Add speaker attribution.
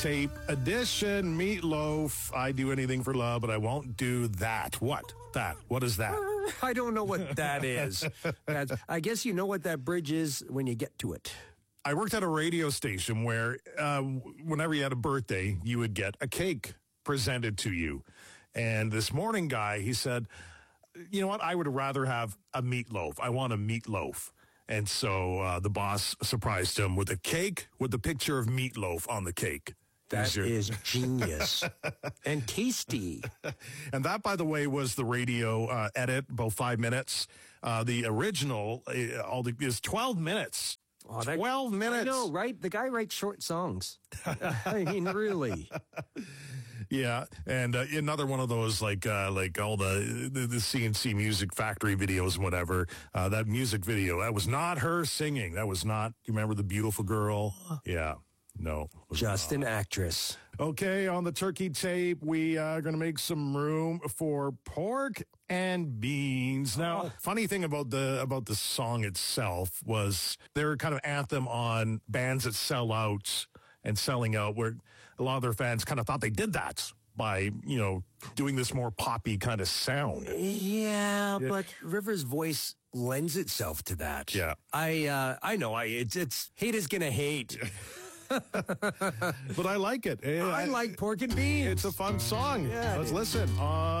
Speaker 1: Tape edition, Meatloaf. I do anything for love, but I won't do that. What? That? What is that?
Speaker 2: I don't know what that is. I guess you know what that bridge is when you get to it.
Speaker 1: I worked at a radio station where whenever you had a birthday, you would get a cake presented to you. And this morning guy, he said, you know what? I would rather have a meatloaf. I want a meatloaf. And so the boss surprised him with a cake with the picture of meatloaf on the cake.
Speaker 2: That is genius and tasty.
Speaker 1: And that, by the way, was the radio edit, about 5 minutes. The original is 12 minutes.
Speaker 2: Oh,
Speaker 1: 12 minutes.
Speaker 2: I know, right? The guy writes short songs. I mean, really.
Speaker 1: Yeah, and another one of those like all the CNC Music Factory videos and whatever. That music video, that was not her singing. That was not, you remember The Beautiful Girl? Yeah. No.
Speaker 2: Just an actress.
Speaker 1: Okay, on the turkey tape, we are going to make some room for pork and beans. Now, funny thing about the song itself was they're kind of anthem on bands that sell out and selling out, where a lot of their fans kind of thought they did that by, doing this more poppy kind of sound.
Speaker 2: Yeah, but Rivers' voice lends itself to that.
Speaker 1: Yeah.
Speaker 2: I know. It's hate is going to hate.
Speaker 1: But I like it.
Speaker 2: I like pork and beans.
Speaker 1: It's a fun song.
Speaker 2: Yeah,
Speaker 1: Let's listen.